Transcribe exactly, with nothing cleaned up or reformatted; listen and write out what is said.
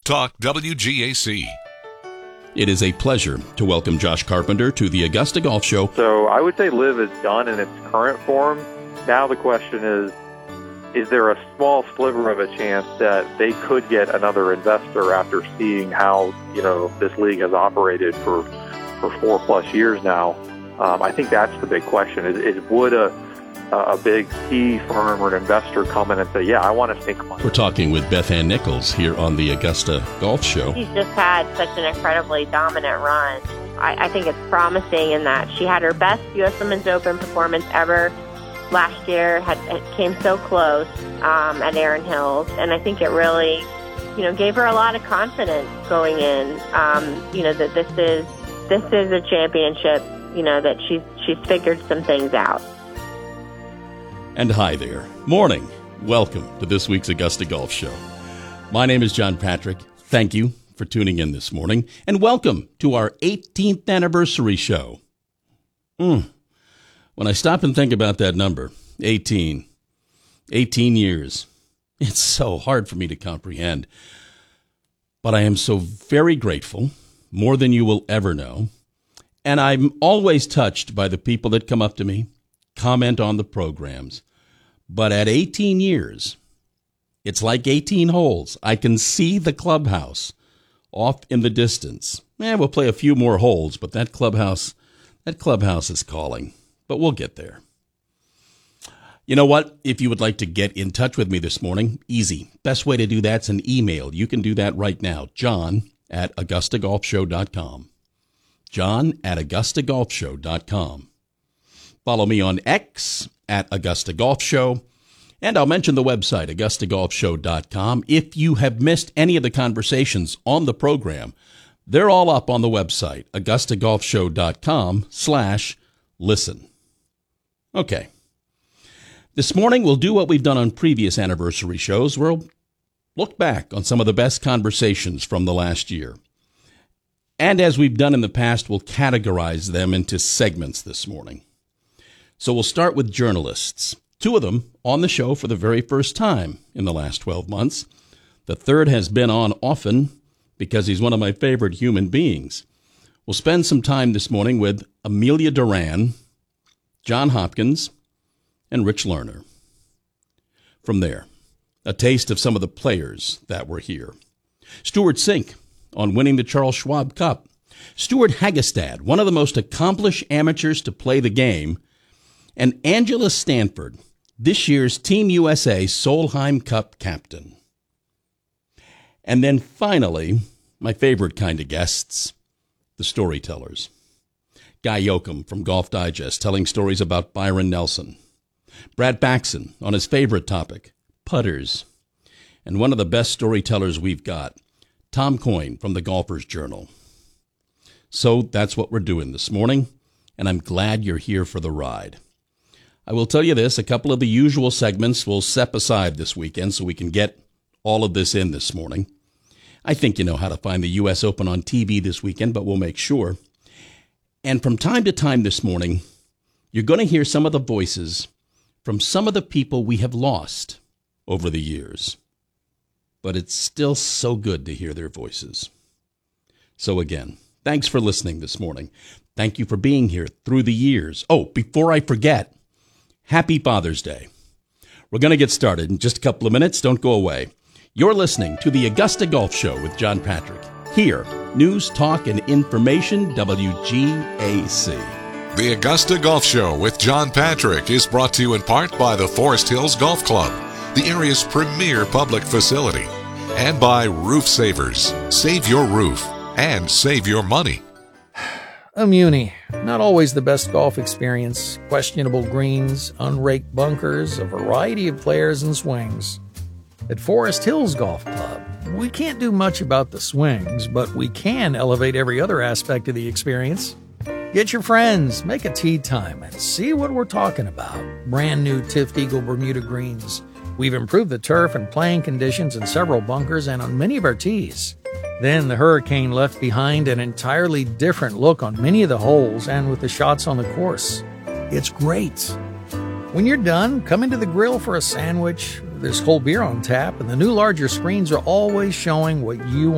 Talk W G A C. It is a pleasure to welcome Josh Carpenter to the Augusta Golf Show. So I would say Live is done in its current form. Now the question is, is there a small sliver of a chance that they could get another investor after seeing how, you know, this league has operated for, for four plus years now? Um, I think that's the big question. Is, is would a a big key firm or an investor come in and say, yeah, I want to sink money? We're talking with Beth Ann Nichols here on the Augusta Golf Show. She's just had such an incredibly dominant run. I, I think it's promising in that she had her best U S Women's Open performance ever last year, had it came so close um, at Erin Hills, and I think it really, you know, gave her a lot of confidence going in. Um, you know, that this is this is a championship. You know, that she's she's figured some things out. And hi there. Morning. Welcome to this week's Augusta Golf Show. My name is John Patrick. Thank you for tuning in this morning. And welcome to our eighteenth anniversary show. Mm. When I stop and think about that number, eighteen, eighteen years, it's so hard for me to comprehend. But I am so very grateful, more than you will ever know. And I'm always touched by the people that come up to me, comment on the programs. But at eighteen years, it's like eighteen holes. I can see the clubhouse off in the distance. Eh, we'll play a few more holes, but that clubhouse, that clubhouse is calling. But we'll get there. You know what? If you would like to get in touch with me this morning, easy. Best way to do that's an email. You can do that right now. John at augusta golf show dot com. John at augusta golf show dot com. Follow me on X at Augusta Golf Show, and I'll mention the website, augusta golf show dot com. If you have missed any of the conversations on the program, they're all up on the website, augusta golf show dot com slash listen. Okay. This morning, we'll do what we've done on previous anniversary shows. We'll look back on some of the best conversations from the last year. And as we've done in the past, we'll categorize them into segments this morning. So we'll start with journalists, two of them on the show for the very first time in the last twelve months. The third has been on often because he's one of my favorite human beings. We'll spend some time this morning with Amelia Duran, John Hopkins, and Rich Lerner. From there, a taste of some of the players that were here. Stuart Sink on winning the Charles Schwab Cup. Stuart Hagestad, one of the most accomplished amateurs to play the game. And Angela Stanford, this year's Team U S A Solheim Cup captain. And then finally, my favorite kind of guests, the storytellers. Guy Yoakum from Golf Digest telling stories about Byron Nelson. Brad Baxson on his favorite topic, putters. And one of the best storytellers we've got, Tom Coyne from the Golfer's Journal. So that's what we're doing this morning, and I'm glad you're here for the ride. I will tell you this, a couple of the usual segments we'll set aside this weekend so we can get all of this in this morning. I think you know how to find the U S Open on T V this weekend, but we'll make sure. And from time to time this morning, you're going to hear some of the voices from some of the people we have lost over the years. But it's still so good to hear their voices. So again, thanks for listening this morning. Thank you for being here through the years. Oh, before I forget, Happy Father's Day. We're going to get started in just a couple of minutes. Don't go away. You're listening to the Augusta Golf Show with John Patrick. Here, news, talk, and information, W G A C. The Augusta Golf Show with John Patrick is brought to you in part by the Forest Hills Golf Club, the area's premier public facility, and by Roof Savers. Save your roof and save your money. A Muni, not always the best golf experience, questionable greens, unraked bunkers, a variety of players and swings. At Forest Hills Golf Club, we can't do much about the swings, but we can elevate every other aspect of the experience. Get your friends, make a tee time, and see what we're talking about. Brand new Tift Eagle Bermuda greens. We've improved the turf and playing conditions in several bunkers and on many of our tees. Then the hurricane left behind an entirely different look on many of the holes and with the shots on the course. It's great. When you're done, come into the grill for a sandwich. There's cold beer on tap, and the new larger screens are always showing what you